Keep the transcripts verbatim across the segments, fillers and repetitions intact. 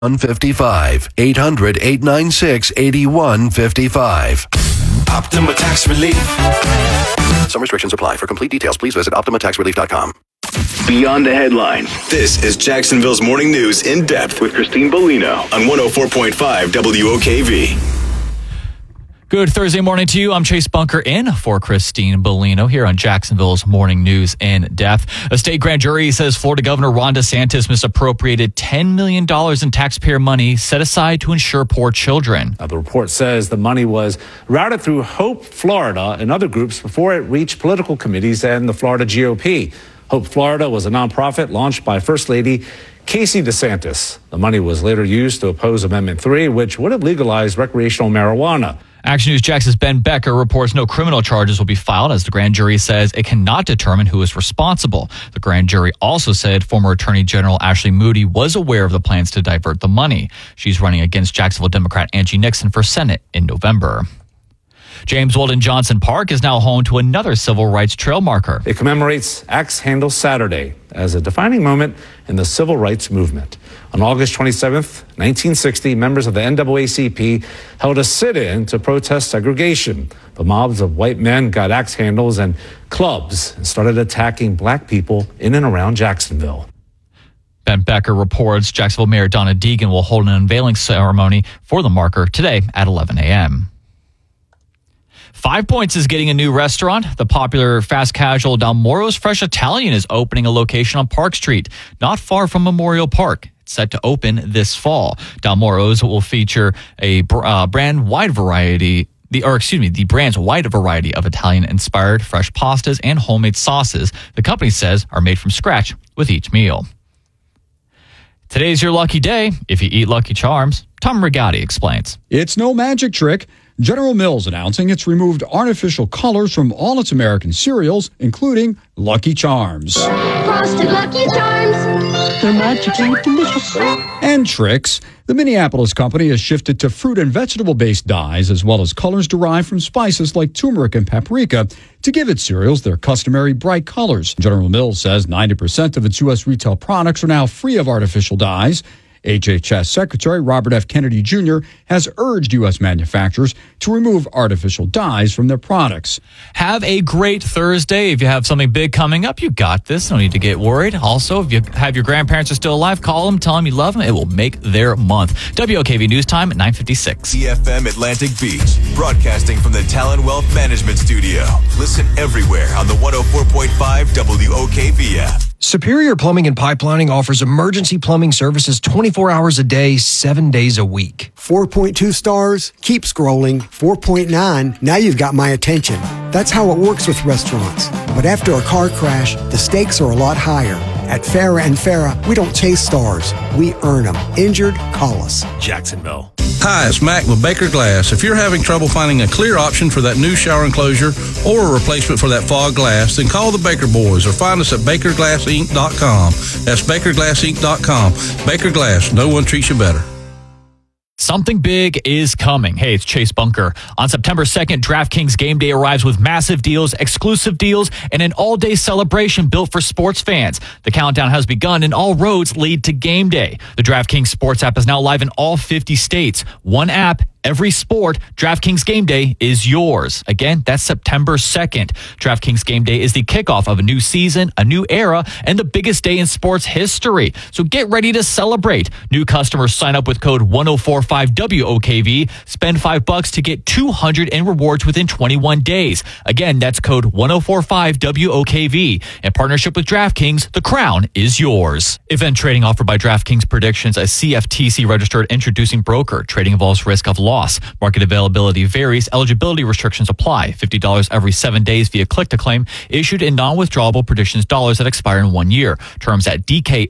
one fifty-five. eight hundred, eight nine six, eight one five five. Optima Tax Relief. Some restrictions apply. For complete details, please visit optima tax relief dot com. Beyond the headlines. This is Jacksonville's Morning News in Depth with Christine Bellino on one oh four point five W O K V. Good Thursday morning to you. I'm Chase Bunker in for Christine Bellino here on Jacksonville's Morning News in Depth. A state grand jury says Florida Governor Ron DeSantis misappropriated ten million dollars in taxpayer money set aside to ensure poor children. Now, the report says the money was routed through Hope Florida and other groups before it reached political committees and the Florida G O P. Hope Florida was a nonprofit launched by First Lady Casey DeSantis. The money was later used to oppose Amendment three, which would have legalized recreational marijuana. Action News Jax's Ben Becker reports no criminal charges will be filed as the grand jury says it cannot determine who is responsible. The grand jury also said former Attorney General Ashley Moody was aware of the plans to divert the money. She's running against Jacksonville Democrat Angie Nixon for Senate in November. James Weldon Johnson Park is now home to another civil rights trail marker. It commemorates Axe Handle Saturday as a defining moment in the civil rights movement. On August twenty-seventh, nineteen sixty, members of the N double A C P held a sit-in to protest segregation. The mobs of white men got axe handles and clubs and started attacking black people in and around Jacksonville. Ben Becker reports Jacksonville Mayor Donna Deegan will hold an unveiling ceremony for the marker today at eleven a.m. Five Points is getting a new restaurant. The popular fast casual Dalmoro's Fresh Italian is opening a location on Park Street, not far from Memorial Park. It's set to open this fall. Dalmoro's will feature a uh, brand wide variety, the or excuse me, the brand's wide variety of Italian-inspired fresh pastas and homemade sauces. The company says are made from scratch with each meal. Today's your lucky day if you eat Lucky Charms. Tom Rigatti explains. It's no magic trick. General Mills announcing it's removed artificial colors from all its American cereals, including Lucky Charms. Frosted Lucky Charms. They're magically delicious. And Trix. The Minneapolis company has shifted to fruit and vegetable-based dyes, as well as colors derived from spices like turmeric and paprika, to give its cereals their customary bright colors. General Mills says ninety percent of its U S retail products are now free of artificial dyes. H H S Secretary Robert F. Kennedy Junior has urged U S manufacturers to remove artificial dyes from their products. Have a great Thursday. If you have something big coming up, you got this. No need to get worried. Also, if you have your grandparents are still alive, call them, tell them you love them. It will make their month. W O K V News Time at nine fifty-six. E F M Atlantic Beach, broadcasting from the Talon Wealth Management Studio. Listen everywhere on the one oh four point five W O K V app. Superior Plumbing and Pipelining offers emergency plumbing services twenty-four hours a day, seven days a week. four point two stars. Keep scrolling. four point nine. Now you've got my attention. That's how it works with restaurants. But after a car crash, the stakes are a lot higher. At Farah and Farah, we don't chase stars. We earn them. Injured? Call us. Jacksonville. Hi, it's Mac with Baker Glass. If you're having trouble finding a clear option for that new shower enclosure or a replacement for that fog glass, then call the Baker Boys or find us at baker glass inc dot com. That's baker glass inc dot com. Baker Glass, no one treats you better. Something big is coming. Hey, it's Chase Bunker. On September second, DraftKings Game Day arrives with massive deals, exclusive deals, and an all-day celebration built for sports fans. The countdown has begun, and all roads lead to Game Day. The DraftKings Sports app is now live in all fifty states. One app, every sport. DraftKings Game Day is yours. Again, that's September second. DraftKings Game Day is the kickoff of a new season, a new era, and the biggest day in sports history. So get ready to celebrate. New customers sign up with code one oh four five W O K V. Spend five bucks to get two hundred in rewards within twenty-one days. Again, that's code one oh four five W O K V. In partnership with DraftKings, the crown is yours. Event trading offered by DraftKings Predictions, a C F T C registered introducing broker. Trading involves risk of loss. Market availability varies. Eligibility restrictions apply. fifty dollars every seven days via click-to-claim. Issued in non-withdrawable predictions dollars that expire in one year. Terms at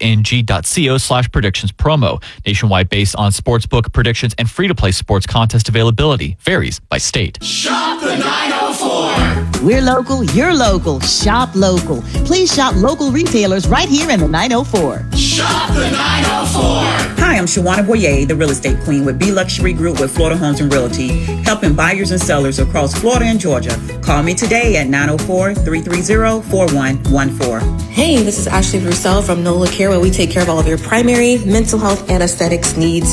dkng.co slash predictions promo. Nationwide based on sportsbook predictions and free-to-play sports contest availability. Varies by state. Shop the nine oh four. four. We're local, you're local. Shop local. Please shop local retailers right here in the nine oh four. Shop the nine oh four. Hi, I'm Shawana Boyer, the real estate queen with B Luxury Group with Florida Homes and Realty, helping buyers and sellers across Florida and Georgia. Call me today at nine oh four, three three zero, four one one four. Hey, this is Ashley Roussel from NOLA Care, where we take care of all of your primary, mental health, and aesthetics needs.